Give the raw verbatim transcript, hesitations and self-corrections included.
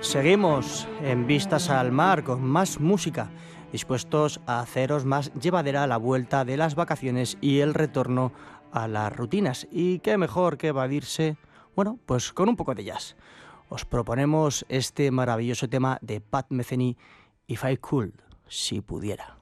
Seguimos en Vistas al Mar con más música, dispuestos a haceros más llevadera la vuelta de las vacaciones y el retorno a las rutinas. Y qué mejor que evadirse, bueno, pues con un poco de jazz. Os proponemos este maravilloso tema de Pat Metheny, If I Could, si pudiera.